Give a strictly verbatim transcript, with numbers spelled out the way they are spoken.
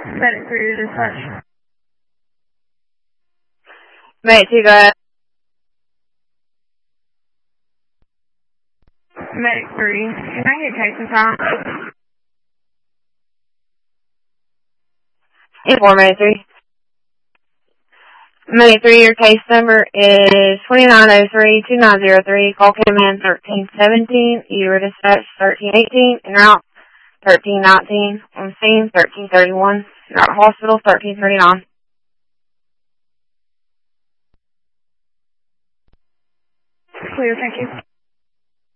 Medic three to dispatch. Medic two, go ahead. Medic three, can I get case and time? Inform Medic three. Medic three, your case number is twenty-nine oh three, two nine zero three. Call came in thirteen seventeen. You were dispatched thirteen eighteen. En route thirteen nineteen. On scene thirteen thirty-one. En route hospital thirteen thirty-nine. Clear, thank you.